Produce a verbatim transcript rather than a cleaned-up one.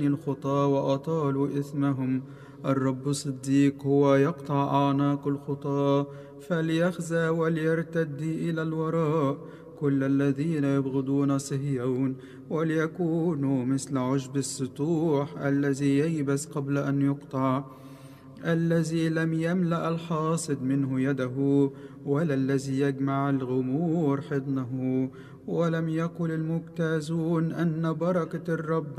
الخطى وأطالوا إثمهم. الرب صديق هو يقطع أعناق الخطى، فليخزى وليرتد إلى الوراء كل الذين يبغضون صهيون، وليكونوا مثل عشب السطوح الذي ييبس قبل أن يقطع، الذي لم يملأ الحاصد منه يده، ولا الذي يجمع الغمور حضنه، ولم يقل المجتازون أن بركة الرب